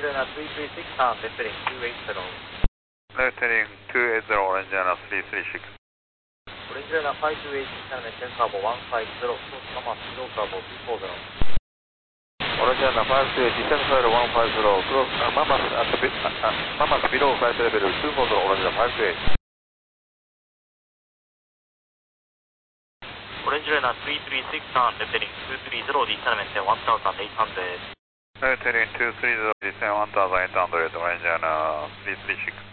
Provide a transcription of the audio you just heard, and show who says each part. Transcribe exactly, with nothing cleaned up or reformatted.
Speaker 1: Luna three three six on, lifting two eight zero.
Speaker 2: Lifting two eight zero, Orange Luna three three six.
Speaker 1: Orange Luna five two eight seven, ten Cabo one five zero, close Mama Kilo Cabo two four zero.
Speaker 3: Orange Luna five two eight seven one five zero, close uh, Mama at the uh, uh, Mama below flight level two four zero, Orange Luna five two eight.
Speaker 1: Orange Luna three three six on, lifting two three zero, descent one thousand eight hundred.
Speaker 2: Lifting two three zero, descent one thousand eight hundred, Orange Luna three three six.